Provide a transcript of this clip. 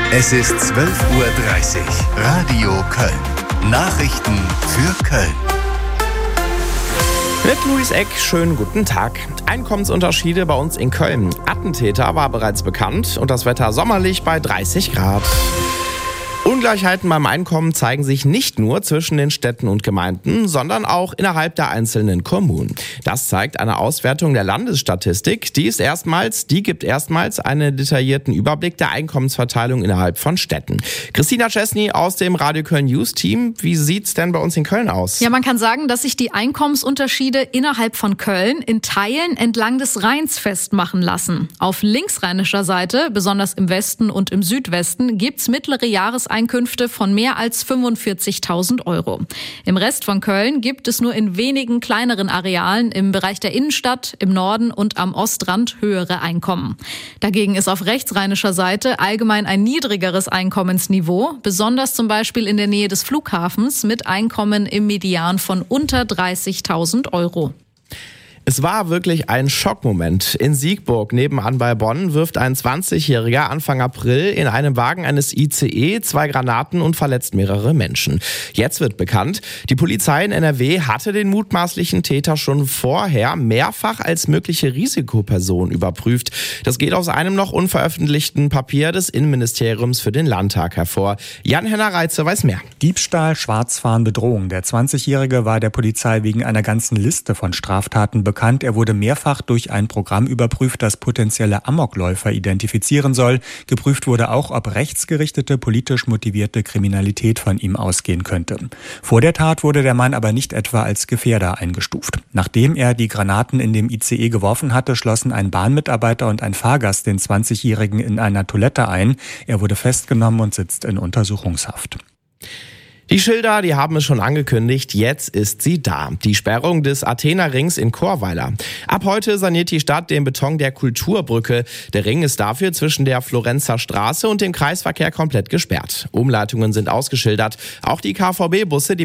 Es ist 12:30 Uhr. Radio Köln. Nachrichten für Köln. Mit Luis Eck, schönen guten Tag. Einkommensunterschiede bei uns in Köln. Attentäter war bereits bekannt und das Wetter sommerlich bei 30 Grad. Ungleichheiten beim Einkommen zeigen sich nicht nur zwischen den Städten und Gemeinden, sondern auch innerhalb der einzelnen Kommunen. Das zeigt eine Auswertung der Landesstatistik. Die gibt erstmals einen detaillierten Überblick der Einkommensverteilung innerhalb von Städten. Christina Czesny aus dem Radio Köln News Team. Wie sieht's denn bei uns in Köln aus? Ja, man kann sagen, dass sich die Einkommensunterschiede innerhalb von Köln in Teilen entlang des Rheins festmachen lassen. Auf linksrheinischer Seite, besonders im Westen und im Südwesten, gibt's mittlere Jahreseinkünfte von mehr als 45.000 Euro. Im Rest von Köln gibt es nur in wenigen kleineren Arealen im Bereich der Innenstadt, im Norden und am Ostrand höhere Einkommen. Dagegen ist auf rechtsrheinischer Seite allgemein ein niedrigeres Einkommensniveau, besonders zum Beispiel in der Nähe des Flughafens mit Einkommen im Median von unter 30.000 Euro. Es war wirklich ein Schockmoment. In Siegburg, nebenan bei Bonn, wirft ein 20-Jähriger Anfang April in einem Wagen eines ICE 2 Granaten und verletzt mehrere Menschen. Jetzt wird bekannt, die Polizei in NRW hatte den mutmaßlichen Täter schon vorher mehrfach als mögliche Risikoperson überprüft. Das geht aus einem noch unveröffentlichten Papier des Innenministeriums für den Landtag hervor. Jan-Henner Reitze weiß mehr. Diebstahl, Schwarzfahren, Bedrohung. Der 20-Jährige war der Polizei wegen einer ganzen Liste von Straftaten bekannt. Er wurde mehrfach durch ein Programm überprüft, das potenzielle Amokläufer identifizieren soll. Geprüft wurde auch, ob rechtsgerichtete, politisch motivierte Kriminalität von ihm ausgehen könnte. Vor der Tat wurde der Mann aber nicht etwa als Gefährder eingestuft. Nachdem er die Granaten in dem ICE geworfen hatte, schlossen ein Bahnmitarbeiter und ein Fahrgast den 20-Jährigen in einer Toilette ein. Er wurde festgenommen und sitzt in Untersuchungshaft. Die Schilder, die haben es schon angekündigt, jetzt ist sie da. Die Sperrung des Athener-Rings in Chorweiler. Ab heute saniert die Stadt den Beton der Kulturbrücke. Der Ring ist dafür zwischen der Florenzer Straße und dem Kreisverkehr komplett gesperrt. Umleitungen sind ausgeschildert. Auch die KVB-Busse,